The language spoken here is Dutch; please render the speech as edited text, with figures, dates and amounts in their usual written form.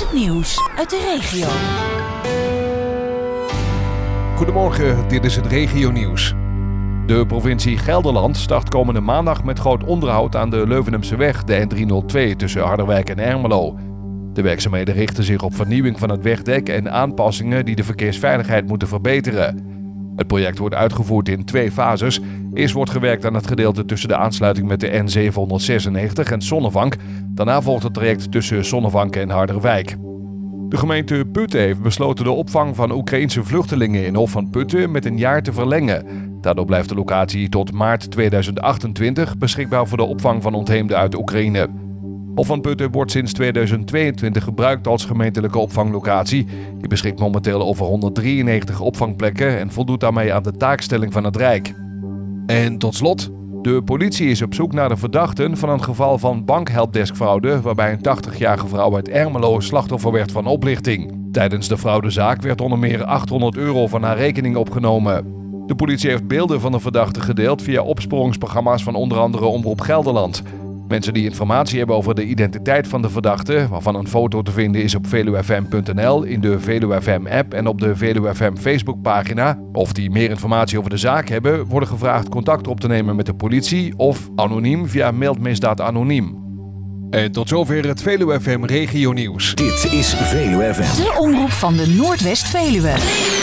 het nieuws uit de regio. Goedemorgen, dit is het regionieuws. De provincie Gelderland start komende maandag met groot onderhoud aan de Leuvenumseweg, de N302 tussen Harderwijk en Ermelo. De werkzaamheden richten zich op vernieuwing van het wegdek en aanpassingen die de verkeersveiligheid moeten verbeteren. Het project wordt uitgevoerd in 2 fases. Eerst wordt gewerkt aan het gedeelte tussen de aansluiting met de N796 en Zonnevank. Daarna volgt het traject tussen Zonnevank en Harderwijk. De gemeente Putten heeft besloten de opvang van Oekraïense vluchtelingen in Hof van Putten met een jaar te verlengen. Daardoor blijft de locatie tot maart 2028 beschikbaar voor de opvang van ontheemden uit Oekraïne. Hof van Putten wordt sinds 2022 gebruikt als gemeentelijke opvanglocatie. Die beschikt momenteel over 193 opvangplekken en voldoet daarmee aan de taakstelling van het Rijk. En tot slot, de politie is op zoek naar de verdachten van een geval van bankhelpdeskfraude waarbij een 80-jarige vrouw uit Ermelo slachtoffer werd van oplichting. Tijdens de fraudezaak werd onder meer €800 van haar rekening opgenomen. De politie heeft beelden van de verdachte gedeeld via opsporingsprogramma's van onder andere Omroep Gelderland. Mensen die informatie hebben over de identiteit van de verdachte, waarvan een foto te vinden is op veluwefm.nl, in de Veluwe FM-app en op de Veluwe FM Facebookpagina, of die meer informatie over de zaak hebben, worden gevraagd contact op te nemen met de politie of anoniem via Meldmisdaad Anoniem. En tot zover het Veluwe FM regionieuws. Dit is Veluwe FM. De omroep van de Noordwest-Veluwe.